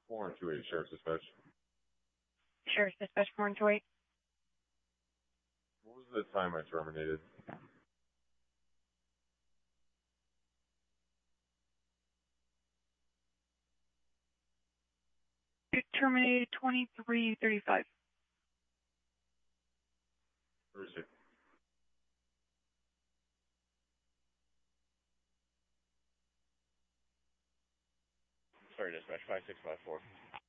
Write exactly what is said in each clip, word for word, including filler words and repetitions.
four and two eight, Sheriff's Dispatch. Sheriff's Dispatch four and two eight. What was the time I terminated? You terminated twenty-three thirty-five. Where is it? Sorry, Dispatch, five six five four.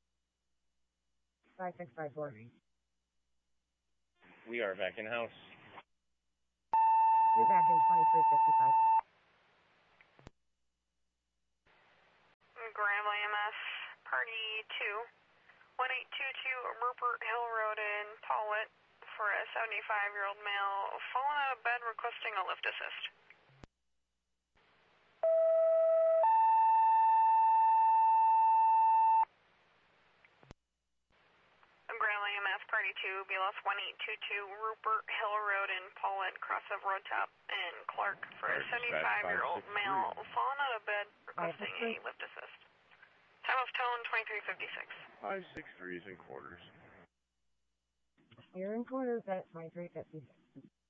five six five four. We are back in-house. You're back in twenty-three fifty-five. Granville E M S, Party two, one eight two two Rupert Hill Road in Paulette for a seventy-five-year-old male fallen out of bed requesting a lift assist. Granville E M S, Party two, B L S one eight two two Rupert Hill Road in Paulette, cross of Road Top in Clark for a seventy-five-year-old male fallen out of bed requesting a lift assist. Time of tone, twenty-three fifty-six. Five six three is in quarters. You're in quarters at twenty-three fifty-six.